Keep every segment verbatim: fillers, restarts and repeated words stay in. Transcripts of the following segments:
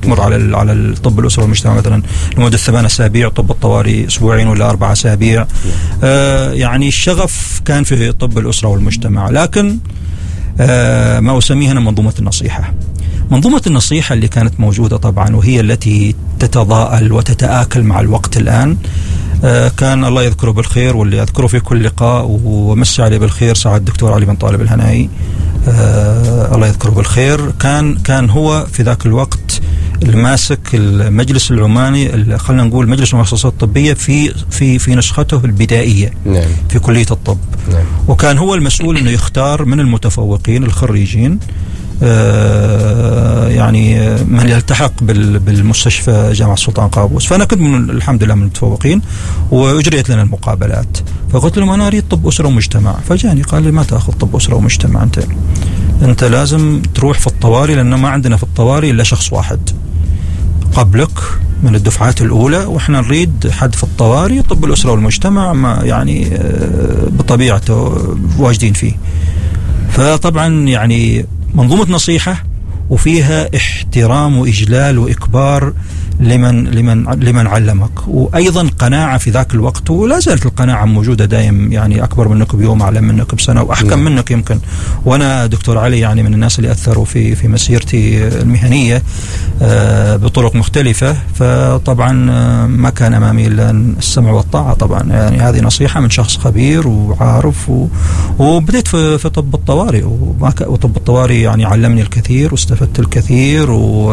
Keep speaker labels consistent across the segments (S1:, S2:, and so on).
S1: تمر على على الطب الأسرة والمجتمع مثلا لمدة ثمان أسابيع، طب الطوارئ أسبوعين ولا أربع أسابيع. آه يعني الشغف كان في طب الأسرة والمجتمع. لكن آه ما أسميه أنا منظومة النصيحة. منظومة النصيحة اللي كانت موجودة طبعا وهي التي تتضاءل وتتآكل مع الوقت الآن، آه كان الله يذكره بالخير واللي أذكره في كل لقاء ومسي عليه بالخير سعادة الدكتور علي بن طالب الهنائي، آه الله يذكره بالخير. كان كان هو في ذاك الوقت الماسك المجلس العماني، خلينا نقول مجلس المؤسسات الطبية في في في نسخته البدائية. نعم. في كلية الطب. نعم. وكان هو المسؤول انه يختار من المتفوقين الخريجين آه يعني من يلتحق بالمستشفى جامعة السلطان قابوس. فأنا كنت من الحمد لله من المتفوقين وأجريت لنا المقابلات. فقلت لهم أنا أريد طب أسرة ومجتمع. فجاني قال لي ما تأخذ طب أسرة ومجتمع، أنت أنت لازم تروح في الطوارئ، لأنه ما عندنا في الطوارئ إلا شخص واحد قبلك من الدفعات الأولى، وإحنا نريد حد في الطوارئ. طب الأسرة والمجتمع ما يعني بطبيعته واجدين فيه. فطبعا يعني منظومة نصيحة وفيها احترام وإجلال وإكبار لمن لمن لمن علمك، وأيضا قناعة في ذاك الوقت، ولا زالت القناعة موجودة دائم. يعني أكبر منك بيوم، أعلم منك بسنة، وأحكم منك يمكن. وأنا دكتور علي يعني من الناس اللي أثروا في في مسيرتي المهنية بطرق مختلفة. فطبعا ما كان أمامي إلا السمع والطاعة طبعا. يعني هذه نصيحة من شخص خبير وعارف. وبدأت في في طب الطوارئ، وطب الطوارئ يعني علمني الكثير واستفدت الكثير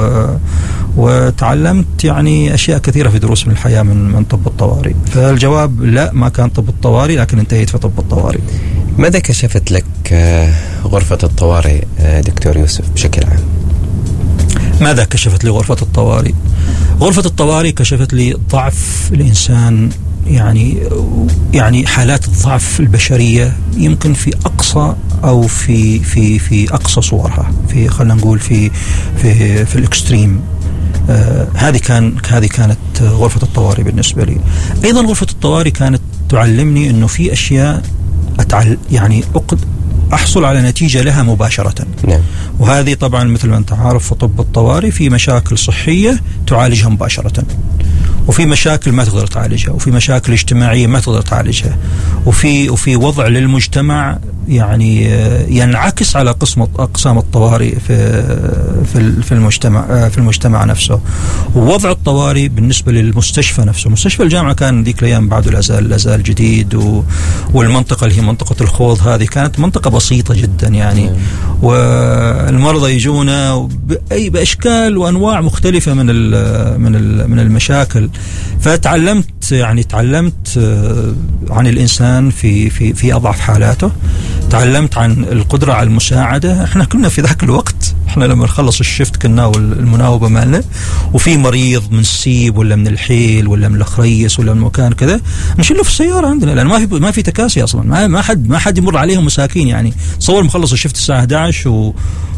S1: وتعلمت يعني أشياء كثيرة في دروس من الحياة من من طب الطوارئ. فالجواب لا، ما كان طب الطوارئ، لكن انتهيت في طب الطوارئ.
S2: ماذا كشفت لك غرفة الطوارئ دكتور يوسف بشكل عام؟
S1: ماذا كشفت لي غرفة الطوارئ؟ غرفة الطوارئ كشفت لي ضعف الإنسان، يعني يعني حالات الضعف البشرية يمكن في أقصى أو في في في أقصى صورها، في خلينا نقول في في في الإكستريم. آه هذه كان هذه كانت غرفة الطوارئ بالنسبة لي. أيضا غرفة الطوارئ كانت تعلمني إنه في أشياء أتعل يعني أقد أحصل على نتيجة لها مباشرة. نعم. وهذه طبعا مثل ما أنت عارف في طب الطوارئ في مشاكل صحية تعالجها مباشرة، وفي مشاكل ما تقدر تعالجها، وفي مشاكل اجتماعية ما تقدر تعالجها، وفي وفي وضع للمجتمع يعني ينعكس على قسم أقسام الطوارئ في في في المجتمع في المجتمع نفسه. ووضع الطوارئ بالنسبة للمستشفى نفسه، مستشفى الجامعة كان ذيك الأيام بعده لا زال لا زال جديد، والمنطقة اللي هي منطقة الخوض هذه كانت منطقة بسيطة جدا يعني. والمرضى يجونا بأي بأشكال وأنواع مختلفة من من من المشاكل. فتعلمت يعني تعلمت عن الإنسان في في في أضعف حالاته، تعلمت عن القدرة على المساعدة. احنا كنا في ذاك الوقت احنا لما نخلص الشفت كنا والمناوبة مالنا، وفي مريض من السيب ولا من الحيل ولا من الخريس ولا من مكان كذا نشيله في السيارة عندنا، لأن ما في ما في تكاسي أصلا، ما ما حد ما حد يمر عليهم مساكين. يعني تصور مخلص الشفت الساعة إحدى عشر و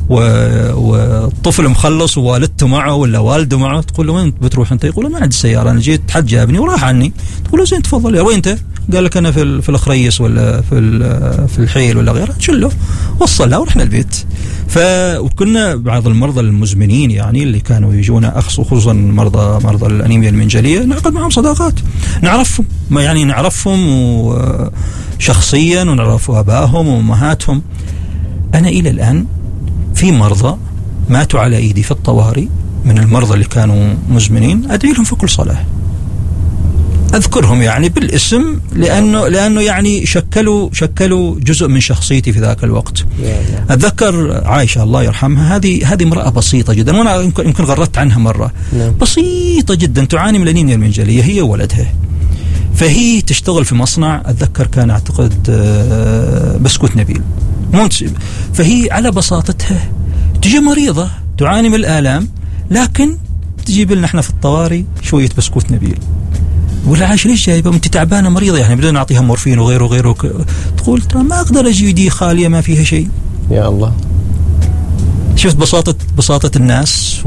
S1: والطفل مخلص ووالدته معه ولا والده معه، تقول له وين بتروح انت؟ يقول له ما عندي سيارة، انا جيت حد جابني وراح عني. تقول له زين تفضل، يا وين انت؟ قال لك انا في في الخريس ولا في في الحيل ولا غيره. تشله وصلها ورحنا البيت. ف وكنا بعض المرضى المزمنين يعني اللي كانوا يجونا خصوصا مرضى مرضى الانيميا المنجليه نعقد معهم صداقات، نعرفهم ما يعني نعرفهم شخصيا ونعرف ابائهم وامهاتهم. انا الى الان في مرضى ماتوا على ايدي في الطوارئ من المرضى اللي كانوا مزمنين، ادعي لهم في كل صلاه، اذكرهم يعني بالاسم، لانه لانه يعني شكلوا شكلوا جزء من شخصيتي في ذاك الوقت. اتذكر عائشه الله يرحمها، هذه هذه امراه بسيطه جدا، وانا يمكن يمكن غردت عنها مره. بسيطه جدا تعاني من الانيميا المنجليه هي وولدها، فهي تشتغل في مصنع، اتذكر كان اعتقد بسكوت نبيل، فهي على بساطتها تجي مريضة تعاني من الآلام، لكن تجيب لنا احنا في الطوارئ شوية بسكوت نبيل. ولا عايش ليش جايبه؟ انت تعبانة مريضة يعني بدنا نعطيها مورفين وغيره وغيره. تقول ترى ما اقدر اجي دي خالية ما فيها شيء.
S2: يا الله،
S1: شفت بساطة بساطة الناس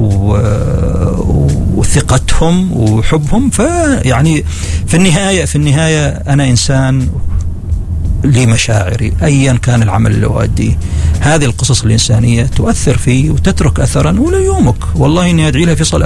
S1: وثقتهم وحبهم. فيعني في النهاية في النهاية أنا إنسان لي مشاعري أيا كان العمل اللي أؤديه. هذه القصص الإنسانية تؤثر فيه وتترك أثرا وليومك. والله إني أدعي لها في صلاة